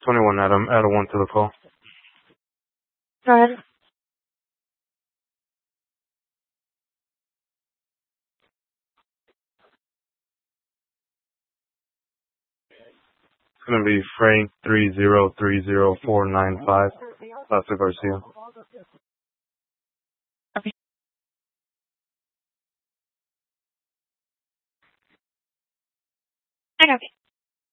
21 Adam, add a 1 to the call. Go ahead. It's going to be Frank 3030495, Plaza Garcia. Okay. I copy.